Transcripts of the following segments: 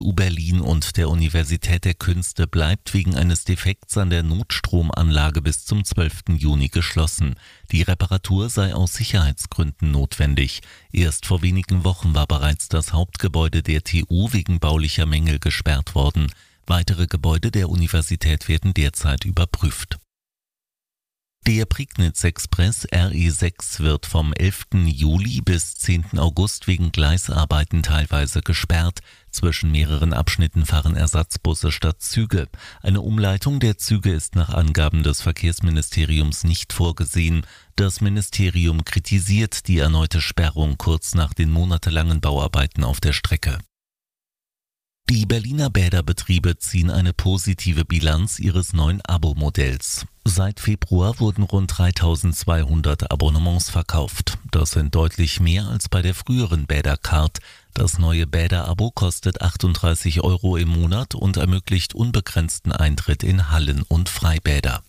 TU Berlin und der Universität der Künste bleibt wegen eines Defekts an der Notstromanlage bis zum 12. Juni geschlossen. Die Reparatur sei aus Sicherheitsgründen notwendig. Erst vor wenigen Wochen war bereits das Hauptgebäude der TU wegen baulicher Mängel gesperrt worden. Weitere Gebäude der Universität werden derzeit überprüft. Der Prignitz-Express RE6 wird vom 11. Juli bis 10. August wegen Gleisarbeiten teilweise gesperrt. Zwischen mehreren Abschnitten fahren Ersatzbusse statt Züge. Eine Umleitung der Züge ist nach Angaben des Verkehrsministeriums nicht vorgesehen. Das Ministerium kritisiert die erneute Sperrung kurz nach den monatelangen Bauarbeiten auf der Strecke. Die Berliner Bäderbetriebe ziehen eine positive Bilanz ihres neuen Abo-Modells. Seit Februar wurden rund 3.200 Abonnements verkauft. Das sind deutlich mehr als bei der früheren Bädercard. Das neue Bäderabo kostet 38 € im Monat und ermöglicht unbegrenzten Eintritt in Hallen und Freibäder.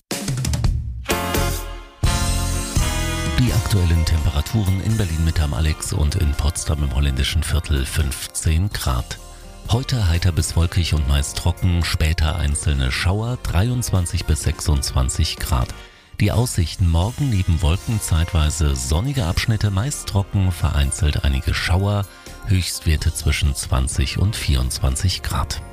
Die aktuellen Temperaturen in Berlin mit am Alex und in Potsdam im holländischen Viertel 15 Grad. Heute heiter bis wolkig und meist trocken, später einzelne Schauer, 23 bis 26 Grad. Die Aussichten: morgen neben Wolken zeitweise sonnige Abschnitte, meist trocken, vereinzelt einige Schauer, Höchstwerte zwischen 20 und 24 Grad.